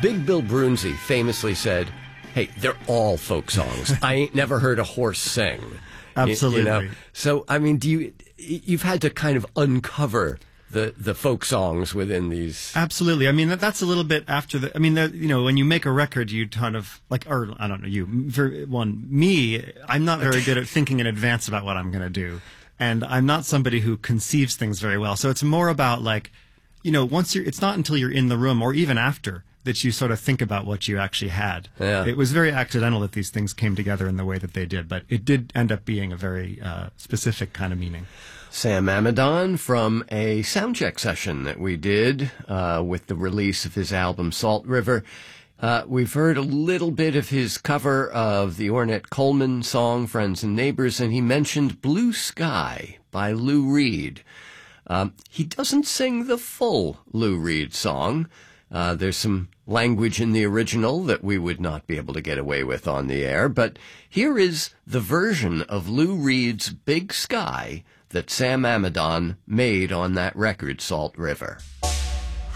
Big Bill Brunzi famously said, "Hey, they're all folk songs. I ain't never heard a horse sing." Absolutely. So, I mean, you've had to kind of uncover the folk songs within these. Absolutely. I mean, that's a little bit after when you make a record, you kind of or I don't know, I'm not very good at thinking in advance about what I'm going to do. And I'm not somebody who conceives things very well. So it's more about it's not until you're in the room or even after that you sort of think about what you actually had. Yeah. It was very accidental that these things came together in the way that they did, but it did end up being a very specific kind of meaning. Sam Amidon from a soundcheck session that we did with the release of his album Salt River. We've heard a little bit of his cover of the Ornette Coleman song Friends and Neighbors, and he mentioned Blue Sky by Lou Reed. He doesn't sing the full Lou Reed song. There's some language in the original that we would not be able to get away with on the air, but here is the version of Lou Reed's Big Sky that Sam Amidon made on that record, Salt River.